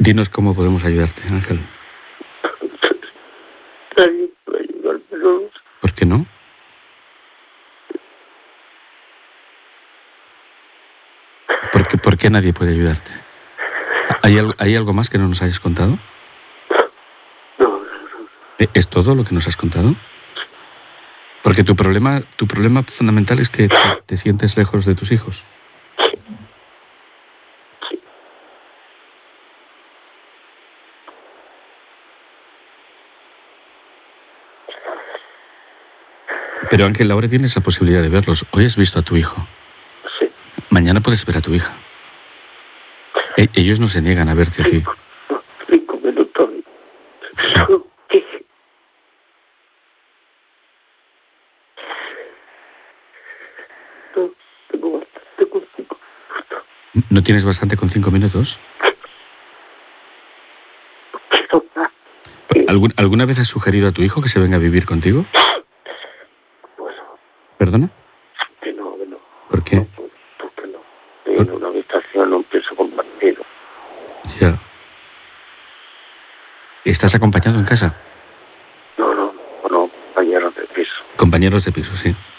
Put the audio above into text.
Dinos cómo podemos ayudarte, Ángel. Nadie puede ayudarme, no lo sé. ¿Por qué no? ¿Por qué nadie puede ayudarte? ¿Hay algo más que no nos hayas contado? No. ¿Es todo lo que nos has contado? Porque tu problema fundamental es que te sientes lejos de tus hijos. Sí. Pero Ángel, ahora tienes la posibilidad de verlos. Hoy has visto a tu hijo. Sí. Mañana puedes ver a tu hija. Ellos no se niegan a verte a ti. 5 minutos. ¿Qué? No, tengo bastante con 5 minutos. ¿No tienes bastante con 5 minutos? Quiero más. ¿Alguna vez has sugerido a tu hijo que se venga a vivir contigo? Bueno, ¿Perdona? que no. ¿Por qué? No, porque no. En una habitación, un piso compartido. Ya. ¿Estás acompañado en casa? No, compañeros de piso. Compañeros de piso, sí.